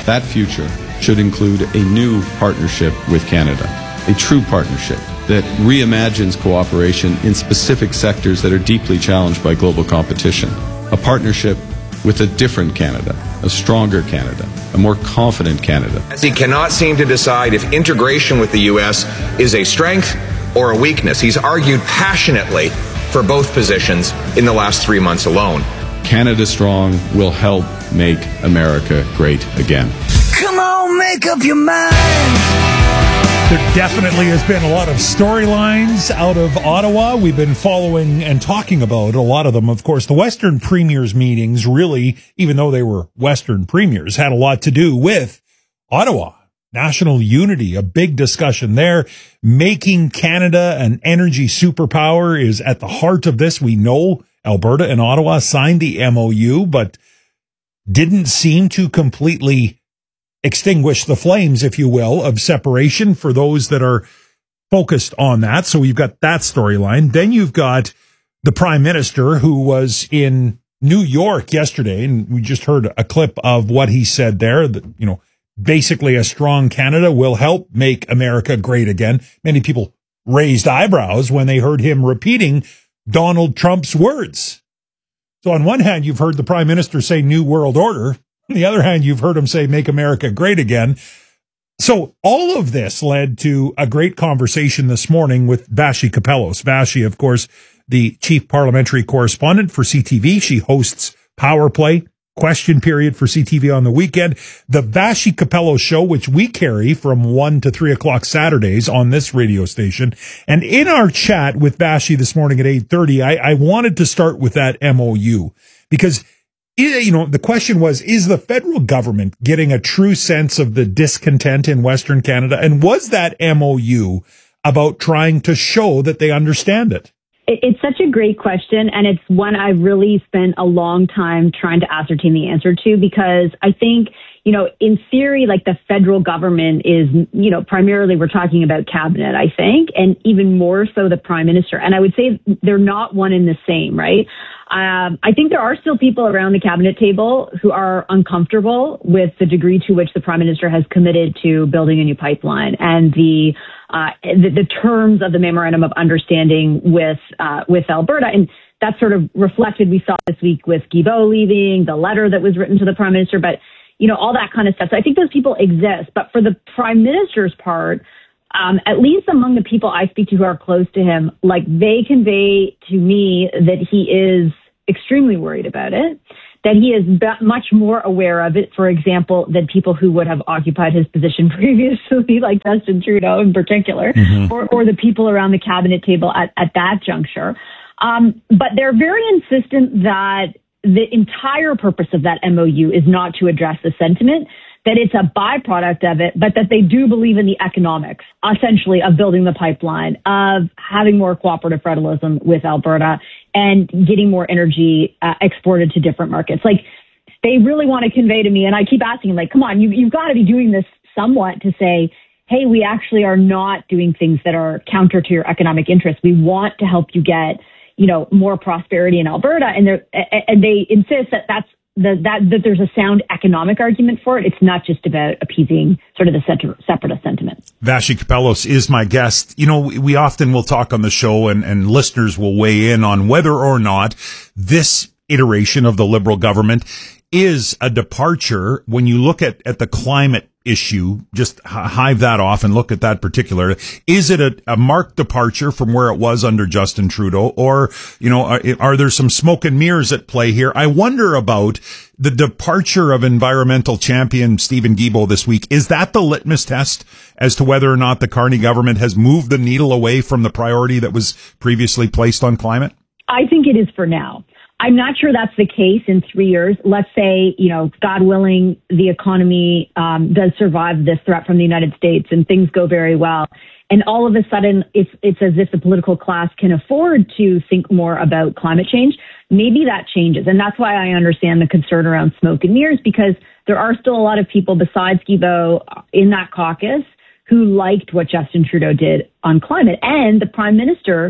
That future should include a new partnership with Canada, a true partnership that reimagines cooperation in specific sectors that are deeply challenged by global competition. A partnership with a different Canada, a stronger Canada, a more confident Canada. He cannot seem to decide if integration with the U.S. is a strength or a weakness. He's argued passionately for both positions in the last 3 months alone. Canada Strong will help make America great again. Come on, make up your mind. There definitely has been a lot of storylines out of Ottawa. We've been following and talking about a lot of them. Of course, the Western Premiers meetings really, even though they were Western Premiers, had a lot to do with Ottawa. National unity, a big discussion there. Making Canada an energy superpower is at the heart of this. We know Alberta and Ottawa signed the MOU, but didn't seem to completely extinguish the flames, if you will, of separation for those that are focused on that. So you've got that storyline. Then you've got the Prime Minister who was in New York yesterday, and we just heard a clip of what he said there, that, you know, basically a strong Canada will help make America great again. Many people raised eyebrows when they heard him repeating Donald Trump's words. So on one hand, you've heard the Prime Minister say New World Order. On the other hand, you've heard him say, make America great again. So all of this led to a great conversation this morning with Vassy Kapelos. Vassy, of course, the chief parliamentary correspondent for CTV. She hosts Power Play, Question Period for CTV on the weekend. The Vassy Kapelos Show, which we carry from 1 to 3 o'clock Saturdays on this radio station. And in our chat with Vassy this morning at 8:30, I wanted to start with that MOU because, you know, the question was, is the federal government getting a true sense of the discontent in Western Canada? And was that MOU about trying to show that they understand it? It's such a great question, and it's one I've really spent a long time trying to ascertain the answer to, because I think, you know, in theory, like, the federal government is, you know, primarily we're talking about cabinet, I think, and even more so the Prime Minister. And I would say they're not one and the same, right? I think there are still people around the cabinet table who are uncomfortable with the degree to which the Prime Minister has committed to building a new pipeline and the terms of the memorandum of understanding with Alberta. And that's sort of reflected, we saw this week with Guilbeault leaving, the letter that was written to the Prime Minister, but, you know, all that kind of stuff. So I think those people exist. But for the Prime Minister's part, at least among the people I speak to who are close to him, like, they convey to me that he is extremely worried about it, that he is much more aware of it, for example, than people who would have occupied his position previously, like Justin Trudeau in particular, or the people around the cabinet table at that juncture. But they're very insistent that the entire purpose of that MOU is not to address the sentiment, that it's a byproduct of it, but that they do believe in the economics, essentially, of building the pipeline, of having more cooperative federalism with Alberta, and getting more energy exported to different markets. Like, they really want to convey to me, and I keep asking, like, come on, you've got to be doing this somewhat to say, hey, we actually are not doing things that are counter to your economic interests. We want to help you get, you know, more prosperity in Alberta, and they insist that that there's a sound economic argument for it. It's not just about appeasing sort of the separatist sentiment. Vassy Kapelos is my guest. You know, we often will talk on the show, and listeners will weigh in on whether or not this iteration of the Liberal government is a departure. When you look at the climate issue, just hive that off and look at that particular. Is it a marked departure from where it was under Justin Trudeau, or, you know, are there some smoke and mirrors at play here? I wonder about the departure of environmental champion Steven Guilbeault this week. Is that the litmus test as to whether or not the Carney government has moved the needle away from the priority that was previously placed on climate? I think it is for now. I'm not sure that's the case in 3 years. Let's say, you know, God willing, the economy does survive this threat from the United States and things go very well. And all of a sudden, it's as if the political class can afford to think more about climate change. Maybe that changes. And that's why I understand the concern around smoke and mirrors, because there are still a lot of people besides Guilbeault in that caucus who liked what Justin Trudeau did on climate. And the Prime Minister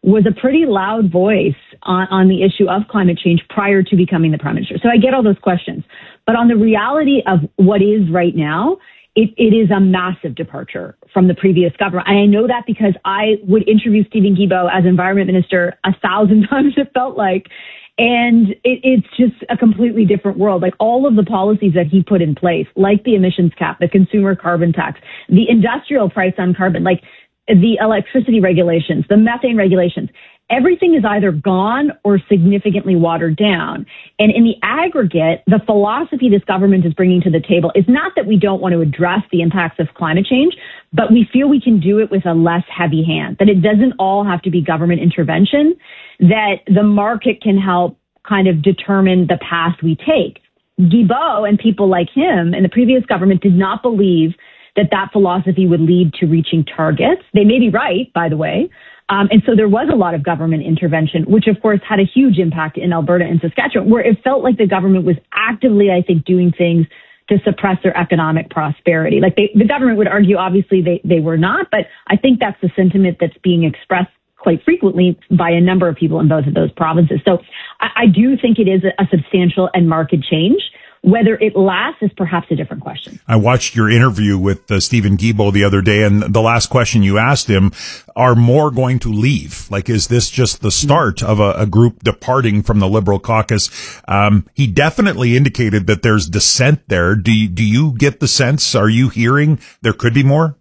was a pretty loud voice on the issue of climate change prior to becoming the prime minister. So I get all those questions. But on the reality of what is right now, it is a massive departure from the previous government. And I know that because I would interview Steven Guilbeault as environment minister 1,000 times, it felt like. And it's just a completely different world. Like all of the policies that he put in place, like the emissions cap, the consumer carbon tax, the industrial price on carbon, like the electricity regulations, the methane regulations, everything is either gone or significantly watered down. And in the aggregate, the philosophy this government is bringing to the table is not that we don't want to address the impacts of climate change, but we feel we can do it with a less heavy hand, that it doesn't all have to be government intervention, that the market can help kind of determine the path we take. Guilbeault and people like him and the previous government did not believe that philosophy would lead to reaching targets. They may be right, by the way. And so there was a lot of government intervention, which of course had a huge impact in Alberta and Saskatchewan, where it felt like the government was actively, I think, doing things to suppress their economic prosperity. Like the government would argue, obviously they were not, but I think that's the sentiment that's being expressed quite frequently by a number of people in both of those provinces. So I do think it is a substantial and marked change. Whether it lasts is perhaps a different question. I watched your interview with Steven Guilbeault the other day, and the last question you asked him, are more going to leave? Like, is this just the start of a group departing from the Liberal caucus? He definitely indicated that there's dissent there. Do you get the sense? Are you hearing there could be more?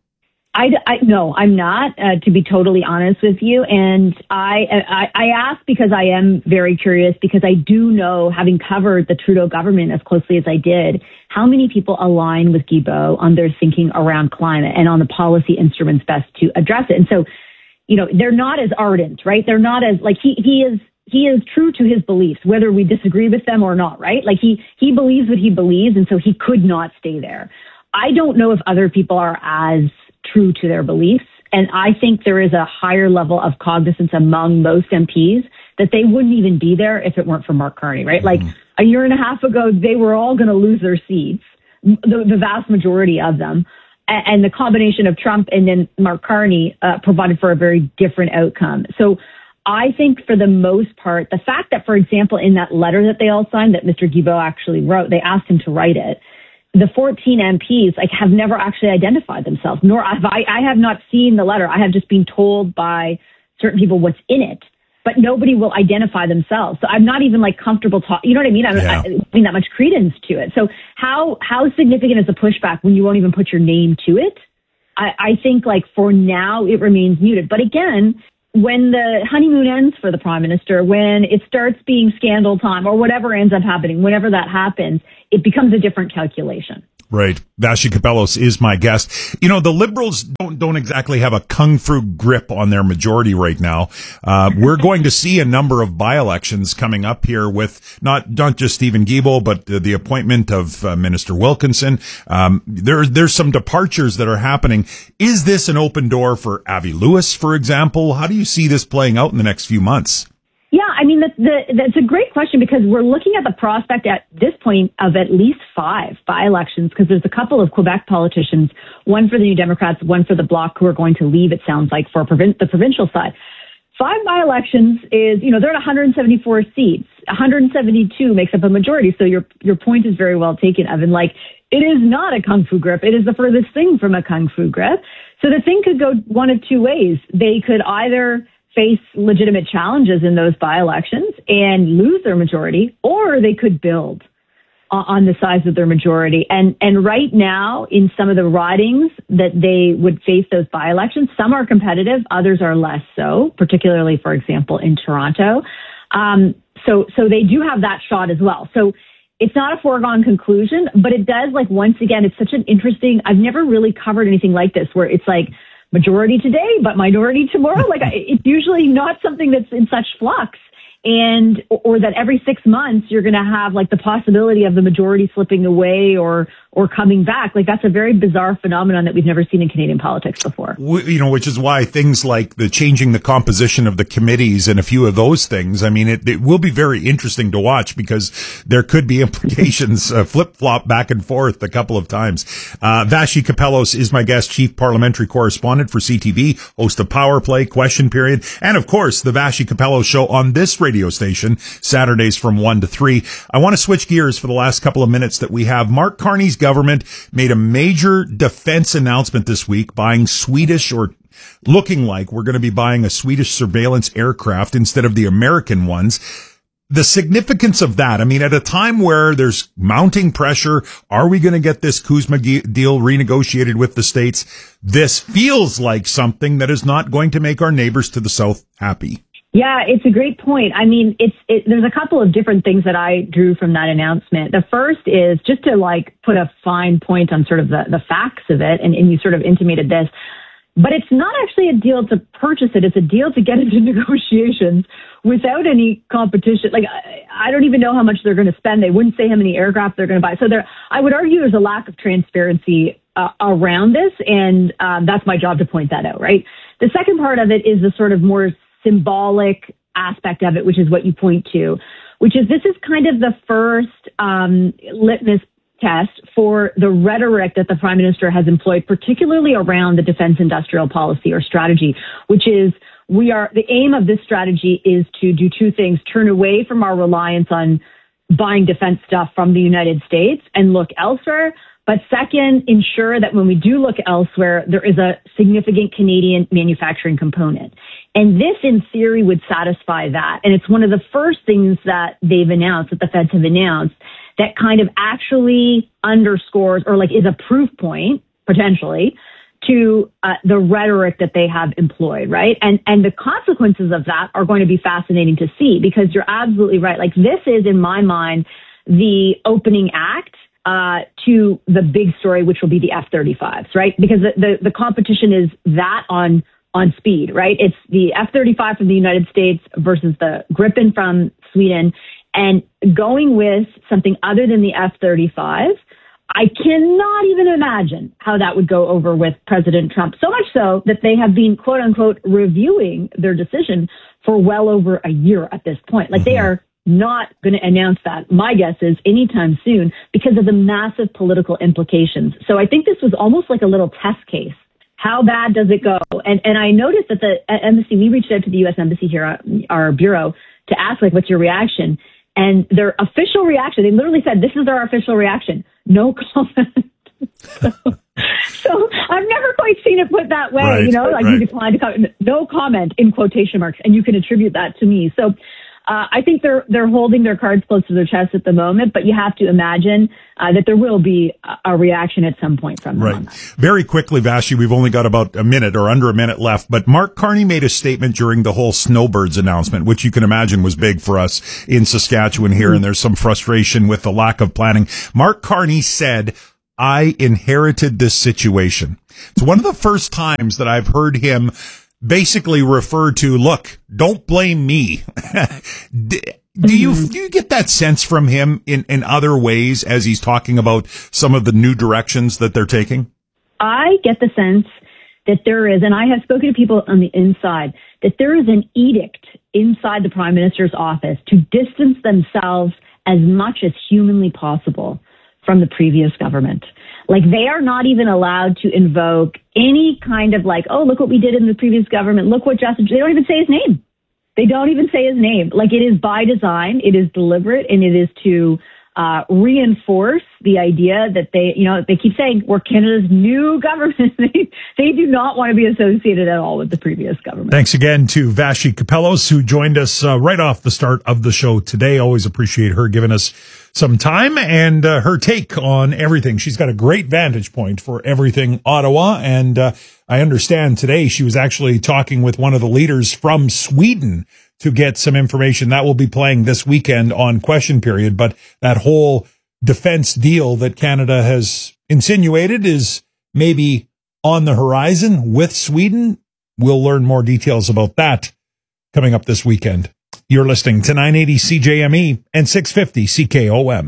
No, I'm not, to be totally honest with you. And I ask because I am very curious, because I do know, having covered the Trudeau government as closely as I did, how many people align with Guilbeault on their thinking around climate and on the policy instruments best to address it. And so, you know, they're not as ardent, right? They're not as, like, he is true to his beliefs, whether we disagree with them or not, right? Like he believes what he believes, and so he could not stay there. I don't know if other people are as true to their beliefs. And I think there is a higher level of cognizance among most MPs that they wouldn't even be there if it weren't for Mark Carney, right? Like a year and a half ago, they were all going to lose their seats, the vast majority of them. And the combination of Trump and then Mark Carney provided for a very different outcome. So I think for the most part, the fact that, for example, in that letter that they all signed that Mr. Guilbeault actually wrote, they asked him to write it. The 14 MPs have never actually identified themselves, nor have I have not seen the letter. I have just been told by certain people what's in it, but nobody will identify themselves. So I'm not even comfortable talking. You know what I mean? I'm not putting that much credence to it. So how significant is the pushback when you won't even put your name to it? I think for now it remains muted. But again, when the honeymoon ends for the prime minister, when it starts being scandal time or whatever ends up happening, whenever that happens, it becomes a different calculation. Right. Vassy Kapelos is my guest. You know, the Liberals don't exactly have a kung fu grip on their majority right now. We're going to see a number of by-elections coming up here with not just Steven Guilbeault, but the appointment of Minister Wilkinson. There's some departures that are happening. Is this an open door for Avi Lewis, for example? How do you see this playing out in the next few months? Yeah, I mean, that's a great question, because we're looking at the prospect at this point of at least 5 by-elections, because there's a couple of Quebec politicians, one for the New Democrats, one for the Bloc, who are going to leave, it sounds like, for the provincial side. 5 by-elections is, they're at 174 seats. 172 makes up a majority. So your point is very well taken, Evan. It is not a kung fu grip. It is the furthest thing from a kung fu grip. So the thing could go one of two ways. They could either face legitimate challenges in those by-elections and lose their majority, or they could build on the size of their majority. And right now, in some of the ridings that they would face those by-elections, some are competitive, others are less so, particularly, for example, in Toronto. So they do have that shot as well. So it's not a foregone conclusion, but it does, once again, it's such an interesting, I've never really covered anything like this, where it's majority today, but minority tomorrow. It's usually not something that's in such flux, or that every 6 months you're going to have the possibility of the majority slipping away or or coming back. Like, that's a very bizarre phenomenon that we've never seen in Canadian politics before. Which is why things like the changing the composition of the committees and a few of those things, I mean, it will be very interesting to watch because there could be implications, flip-flop back and forth a couple of times. Vassy Kapelos is my guest, chief parliamentary correspondent for CTV, host of Power Play, Question Period, and of course, the Vassy Kapelos Show on this radio station, Saturdays from 1 to 3. I want to switch gears for the last couple of minutes that we have. Mark Carney's government made a major defense announcement this week, buying Swedish, or looking like we're going to be buying a Swedish surveillance aircraft instead of the American ones. The significance of that, I mean, at a time where there's mounting pressure, are we going to get this Kuzma deal renegotiated with the states? This feels like something that is not going to make our neighbors to the south happy. Yeah, it's a great point. I mean, there's a couple of different things that I drew from that announcement. The first is just to put a fine point on sort of the facts of it, and you sort of intimated this, but it's not actually a deal to purchase it. It's a deal to get into negotiations without any competition. Like, I don't even know how much they're going to spend. They wouldn't say how many aircraft they're going to buy. So I would argue there's a lack of transparency around this, and that's my job to point that out, right? The second part of it is the sort of more symbolic aspect of it, which is what you point to, which is this is kind of the first litmus test for the rhetoric that the Prime Minister has employed, particularly around the defense industrial policy or strategy, which is the aim of this strategy is to do two things: turn away from our reliance on buying defense stuff from the United States and look elsewhere. But second, ensure that when we do look elsewhere, there is a significant Canadian manufacturing component. And this, in theory, would satisfy that. And it's one of the first things that they've announced, that the feds have announced, that kind of actually underscores or is a proof point, potentially, to the rhetoric that they have employed, right? And the consequences of that are going to be fascinating to see, because you're absolutely right. Like, this is, in my mind, the opening act to the big story, which will be the F-35s, right? Because the competition is that on speed, right? It's the F-35 from the United States versus the Gripen from Sweden. And going with something other than the F-35, I cannot even imagine how that would go over with President Trump. So much so that they have been, quote unquote, reviewing their decision for well over a year at this point. Like, they are not going to announce that, my guess is, anytime soon, because of the massive political implications. So I think this was almost like a little test case. How bad does it go? And I noticed that the embassy, we reached out to the U.S. Embassy here, our bureau, to ask, what's your reaction? And their official reaction, they literally said, this is our official reaction. No comment. So I've never quite seen it put that way, right. You declined to comment, no comment in quotation marks, and you can attribute that to me. So I think they're holding their cards close to their chest at the moment, but you have to imagine that there will be a reaction at some point from them. Right. Very quickly, Vassy, we've only got about a minute or under a minute left, but Mark Carney made a statement during the whole snowbirds announcement, which you can imagine was big for us in Saskatchewan here, and there's some frustration with the lack of planning. Mark Carney said, "I inherited this situation." It's one of the first times that I've heard him basically refer to, look, don't blame me. Do you get that sense from him in other ways as he's talking about some of the new directions that they're taking? I get the sense that there is, and I have spoken to people on the inside, that there is an edict inside the Prime Minister's office to distance themselves as much as humanly possible from the previous government. Like, they are not even allowed to invoke any kind of oh, look what we did in the previous government. Look what Justin, they don't even say his name. They don't even say his name. Like, it is by design. It is deliberate, and it is to reinforce the idea that they keep saying we're Canada's new government. They do not want to be associated at all with the previous government. Thanks again to Vassy Kapelos, who joined us right off the start of the show today. Always appreciate her giving us some time and her take on everything. She's got a great vantage point for everything Ottawa, and I understand today she was actually talking with one of the leaders from Sweden to get some information. That will be playing this weekend on Question Period, but that whole defense deal that Canada has insinuated is maybe on the horizon with Sweden. We'll learn more details about that coming up this weekend. You're listening to 980 CJME and 650 CKOM.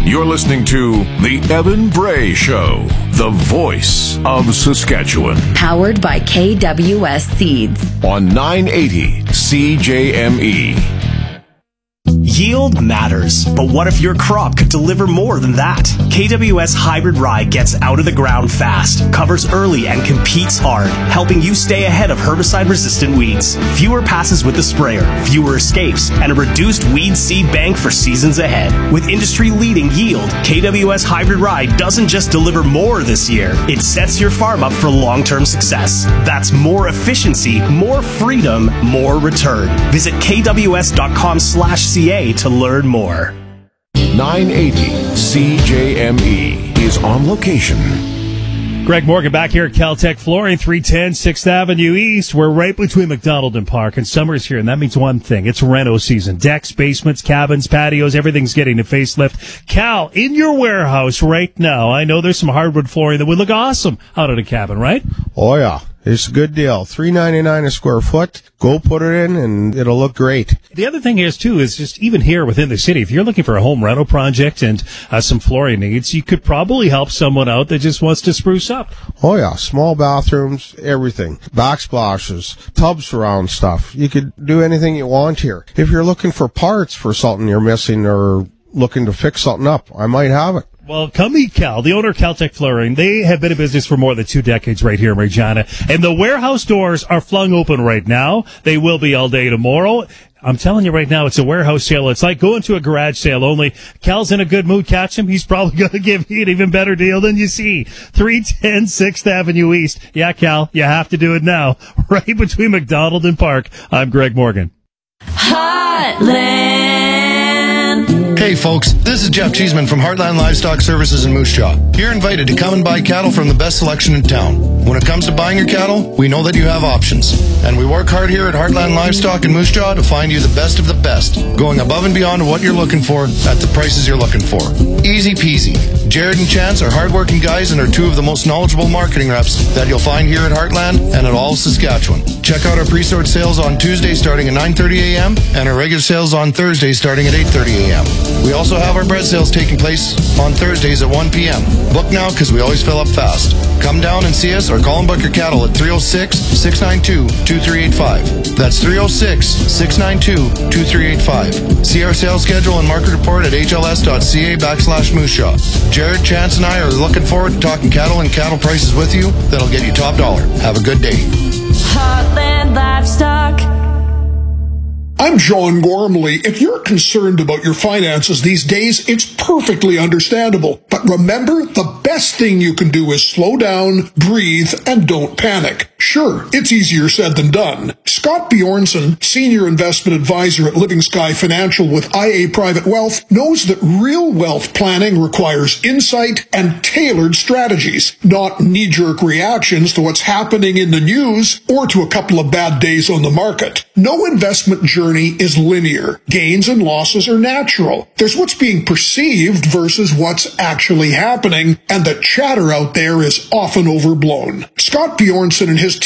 You're listening to The Evan Bray Show, the voice of Saskatchewan. Powered by KWS Seeds. On 980 CJME. Yield matters, but what if your crop could deliver more than that? KWS Hybrid Rye gets out of the ground fast, covers early, and competes hard, helping you stay ahead of herbicide-resistant weeds. Fewer passes with the sprayer, fewer escapes, and a reduced weed seed bank for seasons ahead. With industry-leading yield, KWS Hybrid Rye doesn't just deliver more this year, it sets your farm up for long-term success. That's more efficiency, more freedom, more return. Visit kws.com/CA to learn more. 980 CJME is on location. Greg Morgan back here at Caltech Flooring, 310 6th Avenue East. We're right between McDonald and Park, and summer's here, and that means one thing. It's reno season. Decks, basements, cabins, patios, everything's getting a facelift. Cal, in your warehouse right now, I know there's some hardwood flooring that would look awesome out of the cabin, right? Oh, yeah. It's a good deal. $3.99 a square foot. Go put it in, and it'll look great. The other thing is, too, is just even here within the city, if you're looking for a home rental project and some flooring needs, you could probably help someone out that just wants to spruce up. Oh, yeah. Small bathrooms, everything. Backsplashes, tub surround stuff. You could do anything you want here. If you're looking for parts for something you're missing or looking to fix something up, I might have it. Well, come meet Cal, the owner of Caltech Flooring. They have been in business for more than 2 decades right here in Regina, and the warehouse doors are flung open right now. They will be all day tomorrow. I'm telling you right now, it's a warehouse sale. It's like going to a garage sale, only Cal's in a good mood. Catch him. He's probably going to give you an even better deal than you see. 310 6th Avenue East. Yeah, Cal, you have to do it now. Right between McDonald and Park. I'm Greg Morgan. Heartland. Hey folks, this is Jeff Cheeseman from Heartland Livestock Services in Moose Jaw. You're invited to come and buy cattle from the best selection in town. When it comes to buying your cattle, we know that you have options. And we work hard here at Heartland Livestock in Moose Jaw to find you the best of the best, going above and beyond what you're looking for at the prices you're looking for. Easy peasy. Jared and Chance are hardworking guys and are 2 of the most knowledgeable marketing reps that you'll find here at Heartland and at all of Saskatchewan. Check out our pre-sort sales on Tuesday starting at 9:30 a.m. and our regular sales on Thursday starting at 8:30 a.m. We also have our bread sales taking place on Thursdays at 1 p.m. Book now because we always fill up fast. Come down and see us or call and book your cattle at 306-692-2385. That's 306-692-2385. See our sales schedule and market report at hls.ca/Moose Jaw. Jared, Chance, and I are looking forward to talking cattle and cattle prices with you that'll get you top dollar. Have a good day. Heartland Livestock. I'm John Gormley. If you're concerned about your finances these days, it's perfectly understandable. But remember, the best thing you can do is slow down, breathe, and don't panic. Sure, it's easier said than done. Scott Bjornson, Senior Investment Advisor at Living Sky Financial with IA Private Wealth, knows that real wealth planning requires insight and tailored strategies, not knee-jerk reactions to what's happening in the news or to a couple of bad days on the market. No investment journey is linear. Gains and losses are natural. There's what's being perceived versus what's actually happening, and the chatter out there is often overblown. Scott Bjornson and his